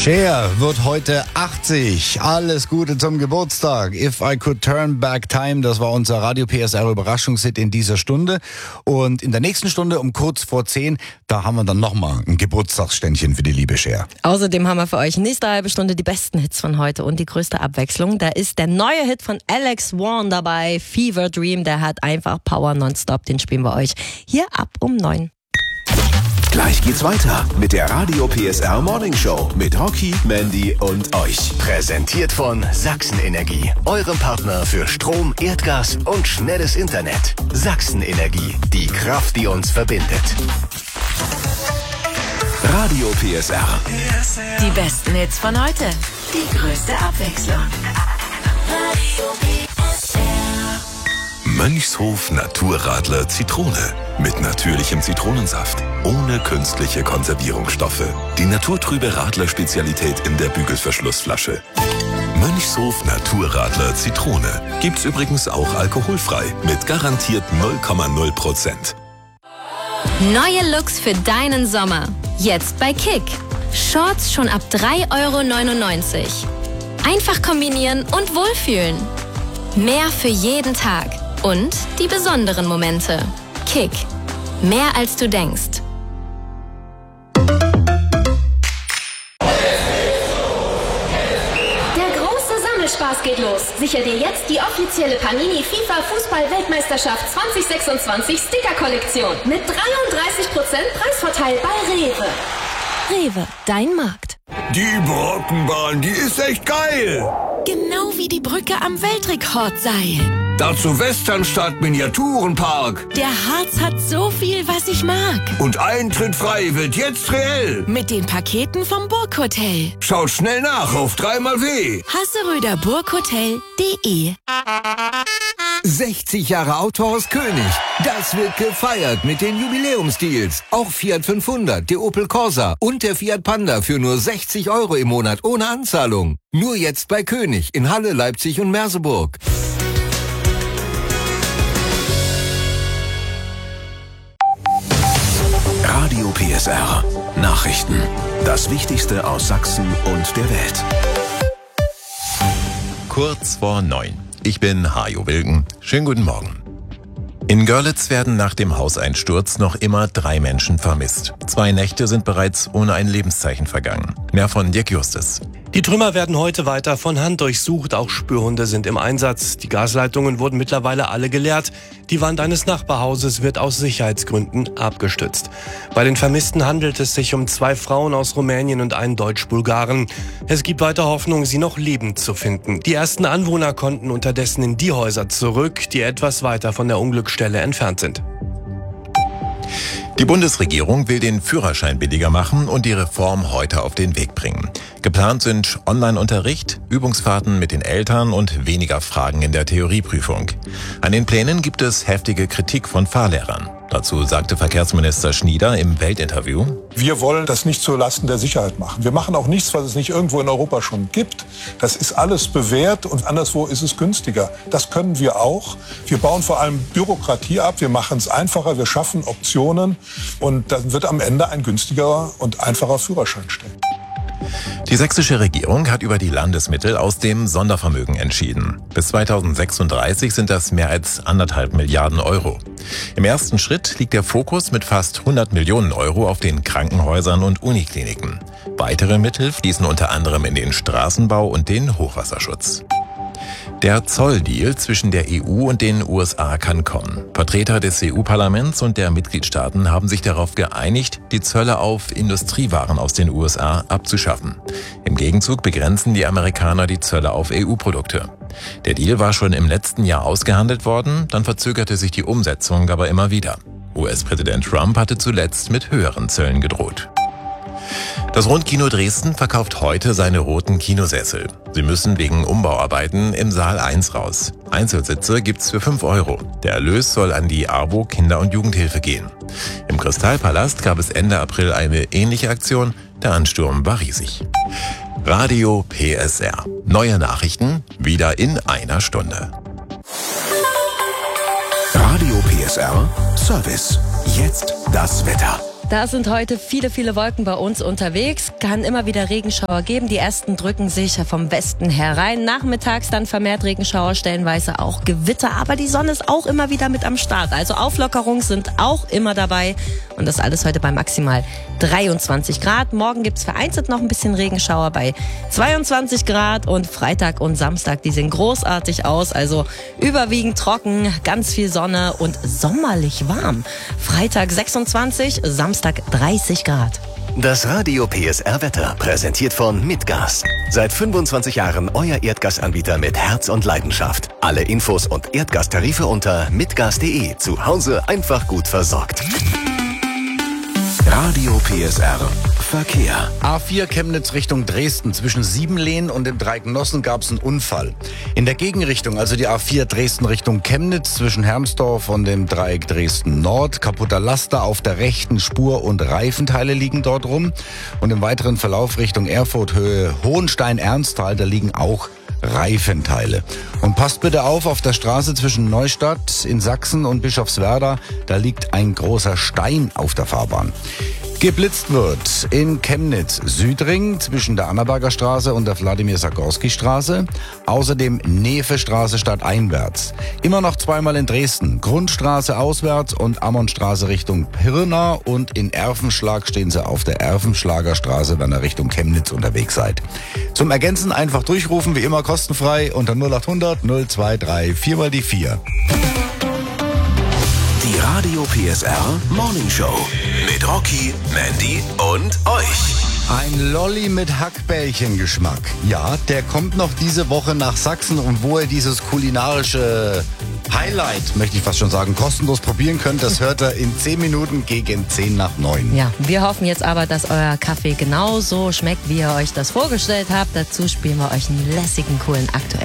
Cher wird heute 80. Alles Gute zum Geburtstag. If I Could Turn Back Time, das war unser Radio PSR Überraschungshit in dieser Stunde. Und in der nächsten Stunde um kurz vor 10, da haben wir dann nochmal ein Geburtstagsständchen für die liebe Cher. Außerdem haben wir für euch nächste halbe Stunde die besten Hits von heute und die größte Abwechslung. Da ist der neue Hit von Alex Warren dabei, Fever Dream. Der hat einfach Power nonstop. Den spielen wir euch hier ab um 9. Gleich geht's weiter mit der Radio PSR Morning Show mit Rocky, Mandy und euch. Präsentiert von Sachsen-Energie, eurem Partner für Strom, Erdgas und schnelles Internet. Sachsen-Energie, die Kraft, die uns verbindet. Radio PSR. Die besten Hits von heute. Die größte Abwechslung. Radio PSR. Mönchshof Naturradler Zitrone. Mit natürlichem Zitronensaft. Ohne künstliche Konservierungsstoffe. Die naturtrübe Radler-Spezialität in der Bügelverschlussflasche. Mönchshof Naturradler Zitrone. Gibt's übrigens auch alkoholfrei. Mit garantiert 0,0%. Neue Looks für deinen Sommer. Jetzt bei Kick. Shorts schon ab 3,99 €. Einfach kombinieren und wohlfühlen. Mehr für jeden Tag. Und die besonderen Momente. Kick. Mehr als du denkst. Der große Sammelspaß geht los. Sicher dir jetzt die offizielle Panini FIFA Fußball-Weltmeisterschaft 2026 Sticker-Kollektion. Mit 33% Preisvorteil bei Rewe. Rewe, dein Markt. Die Brockenbahn, die ist echt geil. Genau wie die Brücke am Weltrekordseil. Dazu Westernstadt Miniaturenpark. Der Harz hat so viel, was ich mag. Und Eintritt frei wird jetzt reell. Mit den Paketen vom Burghotel. Schaut schnell nach auf 3xW. Hasseröderburghotel.de 60 Jahre Autohaus König. Das wird gefeiert mit den Jubiläumsdeals. Auch Fiat 500, der Opel Corsa und der Fiat Panda für nur 60 € im Monat ohne Anzahlung. Nur jetzt bei König in Halle, Leipzig und Merseburg. Radio PSR. Nachrichten. Das Wichtigste aus Sachsen und der Welt. Kurz vor 9. Ich bin Hajo Wilken. Schönen guten Morgen. In Görlitz werden nach dem Hauseinsturz noch immer 3 Menschen vermisst. 2 Nächte sind bereits ohne ein Lebenszeichen vergangen. Mehr von Dirk Justus. Die Trümmer werden heute weiter von Hand durchsucht. Auch Spürhunde sind im Einsatz. Die Gasleitungen wurden mittlerweile alle geleert. Die Wand eines Nachbarhauses wird aus Sicherheitsgründen abgestützt. Bei den Vermissten handelt es sich um 2 Frauen aus Rumänien und einen Deutsch-Bulgaren. Es gibt weiter Hoffnung, sie noch lebend zu finden. Die ersten Anwohner konnten unterdessen in die Häuser zurück, die etwas weiter von der Unglücksstelle entfernt sind. Die Bundesregierung will den Führerschein billiger machen und die Reform heute auf den Weg bringen. Geplant sind Online-Unterricht, Übungsfahrten mit den Eltern und weniger Fragen in der Theorieprüfung. An den Plänen gibt es heftige Kritik von Fahrlehrern. Dazu sagte Verkehrsminister Schnieder im Weltinterview: Wir wollen das nicht zulasten der Sicherheit machen. Wir machen auch nichts, was es nicht irgendwo in Europa schon gibt. Das ist alles bewährt und anderswo ist es günstiger. Das können wir auch. Wir bauen vor allem Bürokratie ab. Wir machen es einfacher. Wir schaffen Optionen. Und dann wird am Ende ein günstigerer und einfacher Führerschein stehen. Die sächsische Regierung hat über die Landesmittel aus dem Sondervermögen entschieden. Bis 2036 sind das mehr als 1,5 Milliarden €. Im ersten Schritt liegt der Fokus mit fast 100 Millionen € auf den Krankenhäusern und Unikliniken. Weitere Mittel fließen unter anderem in den Straßenbau und den Hochwasserschutz. Der Zolldeal zwischen der EU und den USA kann kommen. Vertreter des EU-Parlaments und der Mitgliedstaaten haben sich darauf geeinigt, die Zölle auf Industriewaren aus den USA abzuschaffen. Im Gegenzug begrenzen die Amerikaner die Zölle auf EU-Produkte. Der Deal war schon im letzten Jahr ausgehandelt worden, dann verzögerte sich die Umsetzung aber immer wieder. US-Präsident Trump hatte zuletzt mit höheren Zöllen gedroht. Das Rundkino Dresden verkauft heute seine roten Kinosessel. Sie müssen wegen Umbauarbeiten im Saal 1 raus. Einzelsitze gibt's für 5 €. Der Erlös soll an die AWO Kinder- und Jugendhilfe gehen. Im Kristallpalast gab es Ende April eine ähnliche Aktion. Der Ansturm war riesig. Radio PSR. Neue Nachrichten wieder in einer Stunde. Radio PSR Service. Jetzt das Wetter. Da sind heute viele Wolken bei uns unterwegs. Kann immer wieder Regenschauer geben. Die ersten drücken sich vom Westen herein. Nachmittags dann vermehrt Regenschauer, stellenweise auch Gewitter. Aber die Sonne ist auch immer wieder mit am Start. Also Auflockerungen sind auch immer dabei. Und das alles heute bei maximal 23 Grad. Morgen gibt's vereinzelt noch ein bisschen Regenschauer bei 22 Grad. Und Freitag und Samstag, die sehen großartig aus. Also überwiegend trocken, ganz viel Sonne und sommerlich warm. Freitag 26, Samstag 30 Grad. Das Radio PSR Wetter präsentiert von Mitgas. Seit 25 Jahren euer Erdgasanbieter mit Herz und Leidenschaft. Alle Infos und Erdgastarife unter mitgas.de. Zu Hause einfach gut versorgt. Radio PSR Verkehr. A4 Chemnitz Richtung Dresden. Zwischen Siebenlehen und dem Dreigenossen gab es einen Unfall. In der Gegenrichtung, also die A4 Dresden Richtung Chemnitz, zwischen Hermsdorf und dem Dreieck Dresden Nord, kaputter Laster auf der rechten Spur und Reifenteile liegen dort rum. Und im weiteren Verlauf Richtung Erfurt, Höhe Hohenstein-Ernsthal, da liegen auch Reifenteile. Und passt bitte auf der Straße zwischen Neustadt in Sachsen und Bischofswerda, da liegt ein großer Stein auf der Fahrbahn. Geblitzt wird in Chemnitz Südring zwischen der Annaberger Straße und der Wladimir-Sagorsky-Straße. Außerdem Nefe-Straße stadteinwärts. Immer noch zweimal in Dresden. Grundstraße auswärts und Ammonstraße Richtung Pirna. Und in Erfenschlag stehen sie auf der Erfenschlager Straße, wenn ihr Richtung Chemnitz unterwegs seid. Zum Ergänzen einfach durchrufen, wie immer kostenfrei unter 0800 023 4 mal die 4. Die Radio PSR Morning Show mit Rocky, Mandy und euch. Ein Lolli mit Hackbällchengeschmack. Ja, der kommt noch diese Woche nach Sachsen und wo ihr dieses kulinarische Highlight, möchte ich fast schon sagen, kostenlos probieren könnt, das hört ihr in 10 Minuten gegen 10 nach 9. Ja, wir hoffen jetzt aber, dass euer Kaffee genauso schmeckt, wie ihr euch das vorgestellt habt. Dazu spielen wir euch einen lässigen, coolen aktuellen